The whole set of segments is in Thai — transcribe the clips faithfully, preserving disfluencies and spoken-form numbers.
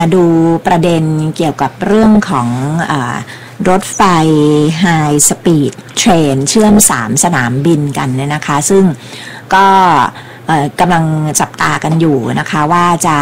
ดูประเด็นเกี่ยวกับเรื่องของอ่ารถไฟ High Speed Train เชื่อมสามสนามบินกันเนี่ยนะคะซึ่งก็กำลังจับตากันอยู่นะคะว่าจะ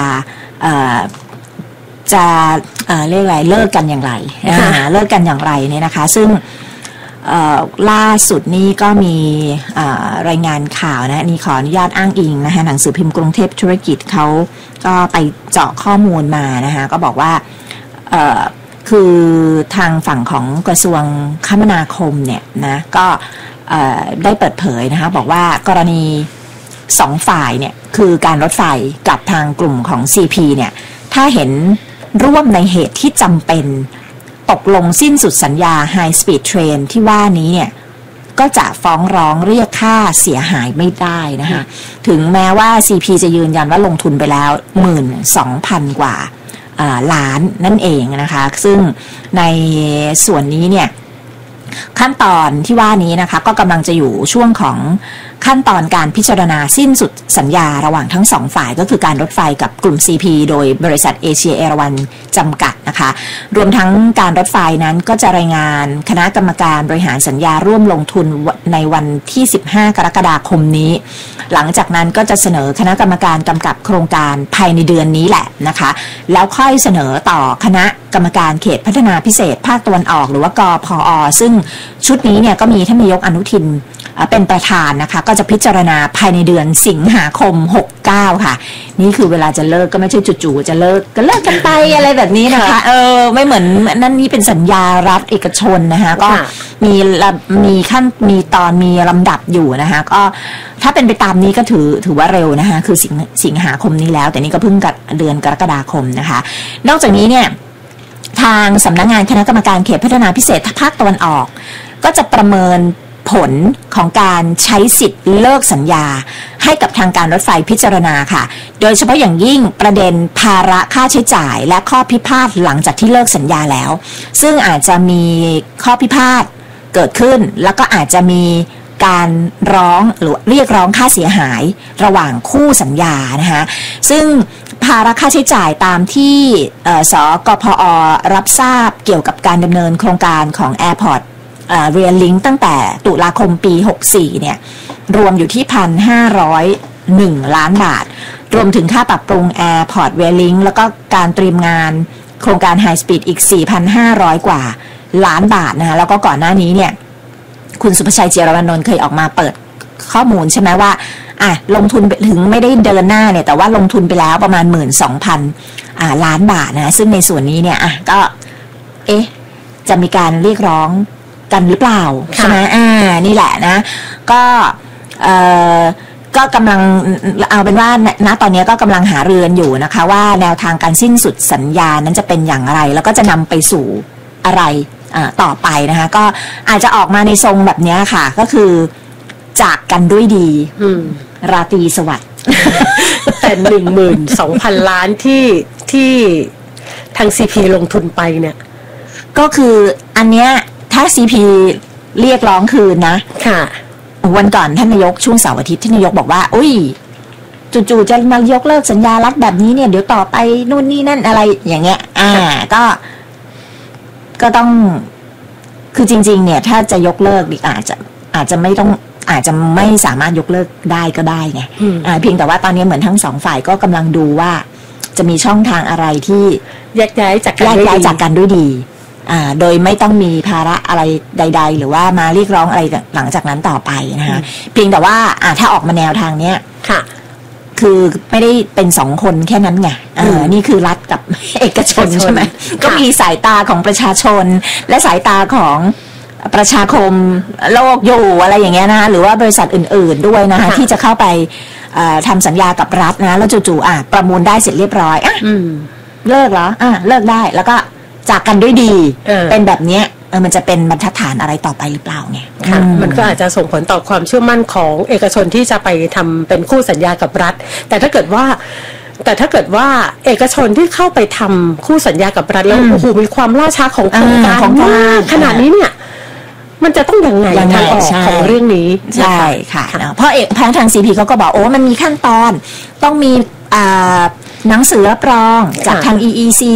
จะเอ่อเรียกอะไรเลิกกันอย่างไรเลิกกันอย่างไรเนี่ยนะคะซึ่งล่าสุดนี้ก็มีรายงานข่าวนะนี่ขออนุญาตอ้างอิงนะคะหนังสือพิมพ์กรุงเทพธุรกิจเขาก็ไปเจาะข้อมูลมานะคะก็บอกว่าคือทางฝั่งของกระทรวงคมนาคมเนี่ยนะก็ได้เปิดเผยนะคะบอกว่ากรณีสองฝ่ายเนี่ยคือการรถไฟกับทางกลุ่มของ ซี พี เนี่ยถ้าเห็นร่วมในเหตุที่จำเป็นตกลงสิ้นสุดสัญญา High Speed Train ที่ว่านี้เนี่ยก็จะฟ้องร้องเรียกค่าเสียหายไม่ได้นะคะถึงแม้ว่า ซี พี จะยืนยันว่าลงทุนไปแล้ว หนึ่งหมื่นสองพัน กว่าล้านนั่นเองนะคะซึ่งในส่วนนี้เนี่ยขั้นตอนที่ว่านี้นะคะก็กำลังจะอยู่ช่วงของขั้นตอนการพิจารณาสิ้นสุดสัญญาระหว่างทั้งสองฝ่ายก็คือการรถไฟกับกลุ่ม ซี พี โดยบริษัทเอเชียเอราวัณจำกัดนะคะรวมทั้งการรถไฟนั้นก็จะรายงานคณะกรรมการบริหารสัญญาร่วมลงทุนในวันที่สิบห้ากรกฎาคมนี้หลังจากนั้นก็จะเสนอคณะกรรมการกำกับโครงการภายในเดือนนี้แหละนะคะแล้วค่อยเสนอต่อคณะกรรมการเขตพัฒนาพิเศษภาคตะวันออกหรือว่ากพอ.ซึ่งชุดนี้เนี่ยก็มีท่านนายกอนุทินเป็นประธานนะคะก็จะพิจารณาภายในเดือนสิงหาคมหกเก้าค่ะนี่คือเวลาจะเลิกก็ไม่ใช่จู่ๆจะเลิกก็เลิกกันไปอะไรแบบนี้นะคะเออไม่เหมือนนั่นนี่เป็นสัญญารัฐเอกชนนะคะก็มีมีขั้นมีตอนมีลำดับอยู่นะคะก็ถ้าเป็นไปตามนี้ก็ถือถือว่าเร็วนะคะคือสิงสิงหาคมนี้แล้วแต่นี่ก็เพิ่งกับเดือนกรกฎาคมนะคะนอกจากนี้เนี่ยทางสำนักงานคณะกรรมการเขตพัฒนาพิเศษภาคตะวันออกก็จะประเมินผลของการใช้สิทธิ์เลิกสัญญาให้กับทางการรถไฟพิจารณาค่ะโดยเฉพาะอย่างยิ่งประเด็นภาระค่าใช้จ่ายและข้อพิพาทหลังจากที่เลิกสัญญาแล้วซึ่งอาจจะมีข้อพิพาทเกิดขึ้นแล้วก็อาจจะมีการร้องหรือเรียกร้องค่าเสียหายระหว่างคู่สัญญานะคะซึ่งภาระค่าใช้จ่ายตามที่สกพอ.รับทราบเกี่ยวกับการดำเนินโครงการของ Airportเรียลลิงตั้งแต่ตุลาคมปีหกสี่เนี่ยรวมอยู่ที่ หนึ่งพันห้าร้อยเอ็ด ล้านบาทรวมถึงค่าปรับปรุง Airport Railing แล้วก็การเตรียมงานโครงการ High Speed อีก สี่พันห้าร้อย กว่าล้านบาทนะคะแล้วก็ก่อนหน้านี้เนี่ยคุณสุภชัย เจียรวนนท์เคยออกมาเปิดข้อมูลใช่ไหมว่าอ่ะลงทุนถึงไม่ได้เดินหน้าเนี่ยแต่ว่าลงทุนไปแล้วประมาณ หนึ่งหมื่นสองพัน อ่าล้านบาทนะซึ่งในส่วนนี้เนี่ยอ่ะก็เอ๊ะจะมีการเรียกร้องกันหรือเปล่าใช่ไหมอ่านี่แหละนะก็เอ่อก็กำลังเอาเป็นว่าณตอนนี้ก็กำลังหาเรือนอยู่นะคะว่าแนวทางการสิ้นสุดสัญญานั้นจะเป็นอย่างไรแล้วก็จะนำไปสู่อะไรอ่าต่อไปนะคะก็อาจจะออกมาในทรงแบบนี้ค่ะก็คือจากกันด้วยดีราตรีสวัสดิ์แต่หนึ่งหมื่นสองพันล้านที่ที่ทาง ซี พี ลงทุนไปเนี่ยก็คืออันเนี้ยถ้า ซี พี เรียกร้องคืนนะค่ะวันก่อนท่านนายกช่วงเสาร์อาทิตย์ท่านนายกบอกว่าอุ้ยจู่ๆจะมายกเลิกสัญญารัฐแบบนี้เนี่ยเดี๋ยวต่อไปนู่นนี่นั่นอะไรอย่างเงี้ยอ่าก็ก็ต้องคือจริงๆเนี่ยถ้าจะยกเลิกอาจจะอาจจะไม่ต้องอาจจะไม่สามารถยกเลิกได้ก็ได้ไงอ่าเพียงแต่ว่าตอนนี้เหมือนทั้งสองฝ่ายก็กำลังดูว่าจะมีช่องทางอะไรที่แยกย้ายจากกันแยกย้ายจากกันด้วยดีอ่าโดยไม่ต้องมีภาระอะไรใดๆหรือว่ามาเรียกร้องอะไรหลังจากนั้นต่อไปนะคะเพียงแต่ว่าอ่าถ้าออกมาแนวทางเนี้ยค่ะคือไม่ได้เป็นสองคนแค่นั้นไงเออนี่คือรัฐกับเอกชนใช่ไหมก็มีสายตาของประชาชนและสายตาของประชาคมโลกอยู่อะไรอย่างเงี้ยนะคะหรือว่าบริษัทอื่นๆด้วยนะคะที่จะเข้าไปทำสัญญากับรัฐนะแล้วจู่ๆอ่ะประมูลได้เสร็จเรียบร้อยอ่ะเลิกเหรออ่ะเลิกได้แล้วก็จากกันด้วยดีเป็นแบบเนี้ยเออมันจะเป็นบรรทัดฐานอะไรต่อไปหรือเปล่าไงค่ะมันก็อาจจะส่งผลต่อความเชื่อมั่นของเอกชนที่จะไปทำเป็นคู่สัญญากับรัฐแต่ถ้าเกิดว่าแต่ถ้าเกิดว่าเอกชนที่เข้าไปทำคู่สัญญากับรัฐแล้วโอ้โหมีความล่าช้าของโครงการมากขนาดนี้เนี่ยมันจะต้องยังไงทางออกของเรื่องนี้ใช่ค่ะเพราะเอกทาง ซี พี เขาก็บอกโอ้มันมีขั้นตอนต้องมีหนังสือรับรองจากทาง อี อี ซี